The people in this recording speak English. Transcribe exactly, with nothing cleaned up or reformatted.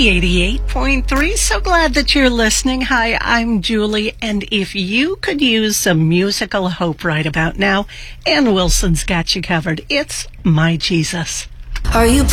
Joy eighty-eight point three. So glad that you're listening. Hi, I'm Julie, and if you could use some musical hope right about now, Ann Wilson's got you covered. It's My Jesus. Are you